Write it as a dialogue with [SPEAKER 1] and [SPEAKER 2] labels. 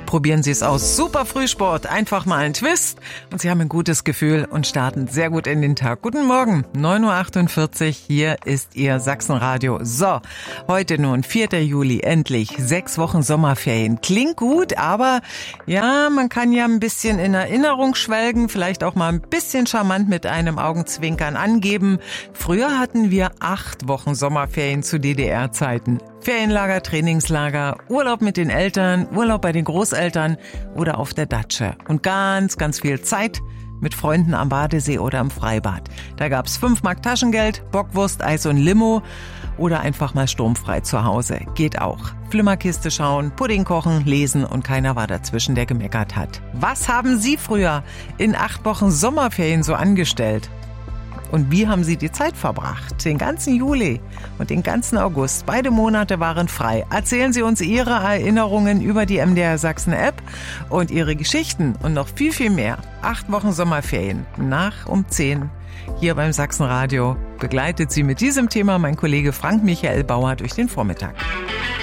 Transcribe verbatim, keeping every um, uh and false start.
[SPEAKER 1] probieren Sie es aus. Super Frühsport, einfach mal ein Twist und Sie haben ein gutes Gefühl und starten sehr gut in den Tag. Guten Morgen, neun Uhr achtundvierzig, hier ist Ihr Sachsenradio. So, heute nun, vierter Juli, endlich sechs Wochen Sommerferien. Klingt gut, aber ja, man kann ja ein bisschen in Erinnerung schwelgen, vielleicht auch mal ein bisschen charmant mit einem Augenzwinkern angeben. Früher hatten wir acht Wochen Sommerferien zu D D R-Zeiten. Ferienlager, Trainingslager, Urlaub mit den Eltern, Urlaub bei den Großeltern oder auf der Datsche. Und ganz, ganz viel Zeit mit Freunden am Badesee oder im Freibad. Da gab's fünf Mark Taschengeld, Bockwurst, Eis und Limo oder einfach mal sturmfrei zu Hause. Geht auch. Flimmerkiste schauen, Pudding kochen, lesen und keiner war dazwischen, der gemeckert hat. Was haben Sie früher in acht Wochen Sommerferien so angestellt? Und wie haben Sie die Zeit verbracht? Den ganzen Juli und den ganzen August. Beide Monate waren frei. Erzählen Sie uns Ihre Erinnerungen über die M D R Sachsen App und Ihre Geschichten und noch viel, viel mehr. Acht Wochen Sommerferien nach um zehn hier beim Sachsenradio. Begleitet Sie mit diesem Thema mein Kollege Frank Michael Bauer durch den Vormittag.